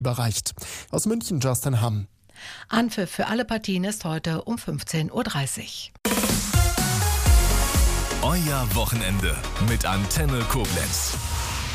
überreicht. Aus München Justin Hamm. Anpfiff für alle Partien ist heute um 15:30 Uhr. Euer Wochenende mit Antenne Koblenz.